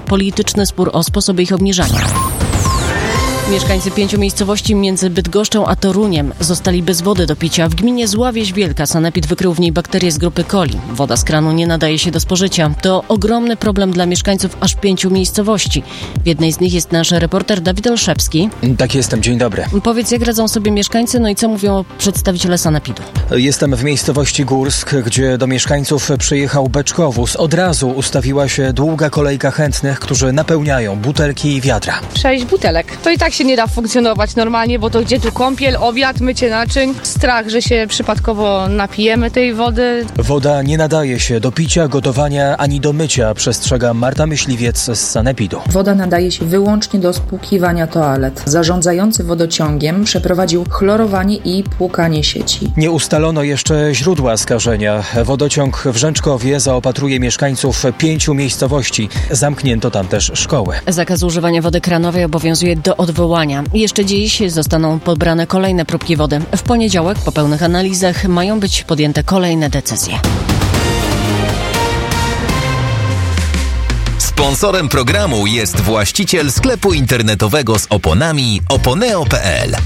polityczny spór o sposoby ich obniżania. Mieszkańcy 5 miejscowości między Bydgoszczą a Toruniem zostali bez wody do picia. W gminie Zławieź Wielka sanepid wykrył w niej bakterie z grupy coli. Woda z kranu nie nadaje się do spożycia. To ogromny problem dla mieszkańców aż 5 miejscowości. W jednej z nich jest nasz reporter Dawid Olszewski. Tak, jestem. Dzień dobry. Powiedz, jak radzą sobie mieszkańcy, no i co mówią przedstawiciele sanepidu? Jestem w miejscowości Górsk, gdzie do mieszkańców przyjechał beczkowóz. Od razu ustawiła się długa kolejka chętnych, którzy napełniają butelki i wiadra. 6 butelek. To i tak się nie da funkcjonować normalnie, bo to gdzie tu kąpiel, obiad, mycie naczyń. Strach, że się przypadkowo napijemy tej wody. Woda nie nadaje się do picia, gotowania ani do mycia, przestrzega Marta Myśliwiec z sanepidu. Woda nadaje się wyłącznie do spłukiwania toalet. Zarządzający wodociągiem przeprowadził chlorowanie i płukanie sieci. Nie ustalono jeszcze źródła skażenia. Wodociąg w Rzęczkowie zaopatruje mieszkańców 5 miejscowości. Zamknięto tam też szkoły. Zakaz używania wody kranowej obowiązuje do odwołania. Jeszcze dziś zostaną pobrane kolejne próbki wody. W poniedziałek po pełnych analizach mają być podjęte kolejne decyzje. Sponsorem programu jest właściciel sklepu internetowego z oponami oponeo.pl.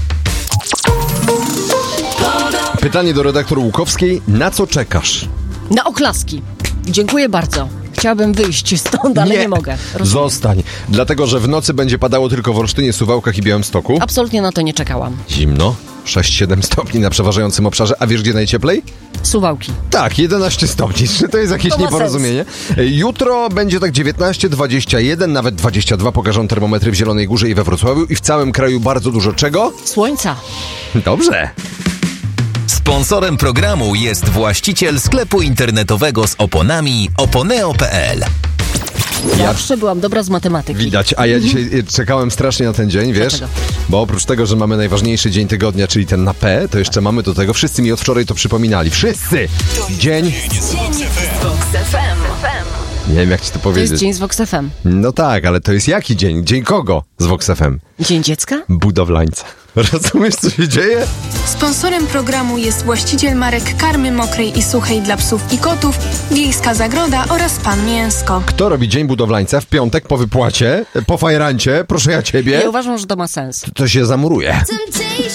Pytanie do redaktor Łukowskiej. Na co czekasz? Na oklaski. Dziękuję bardzo. Chciałabym wyjść stąd, ale nie mogę. Zostań. Dlatego, że w nocy będzie padało tylko w Olsztynie, Suwałkach i Białymstoku. Absolutnie na to nie czekałam. Zimno. 6-7 stopni na przeważającym obszarze. A wiesz, gdzie najcieplej? Suwałki. Tak, 11 stopni. Czy to jest jakieś nieporozumienie? Jutro będzie tak 19, 21, nawet 22 pokażą termometry w Zielonej Górze i we Wrocławiu. I w całym kraju bardzo dużo czego? Słońca. Dobrze. Sponsorem programu jest właściciel sklepu internetowego z oponami oponeo.pl. Zawsze byłam dobra z matematyki. Widać, a ja dzisiaj czekałem strasznie na ten dzień, wiesz? Dlaczego? Bo oprócz tego, że mamy najważniejszy dzień tygodnia, czyli ten na P, to jeszcze mamy do tego, wszyscy mi od wczoraj to przypominali. Wszyscy! Dzień z Vox FM. Nie wiem, jak ci to To powiedzieć. jest dzień z Vox FM. No tak, ale to jest jaki dzień? Dzień kogo z Vox FM? Dzień dziecka? Budowlańca. Rozumiesz, co się dzieje? Sponsorem programu jest właściciel marek karmy mokrej i suchej dla psów i kotów, Wiejska Zagroda oraz Pan Mięsko. Kto robi dzień budowlańca w piątek po wypłacie, po fajrancie, proszę ja ciebie, Ja uważam, że to ma sens. to się zamuruje.